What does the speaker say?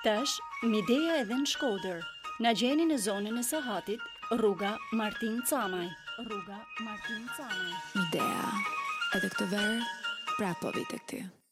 Tash, Midea edhe në Shkodër. Na gjeni në zonën e Sahatit, rruga Martin Camaj. Midea, edhe këtë verë, prapo vite këty.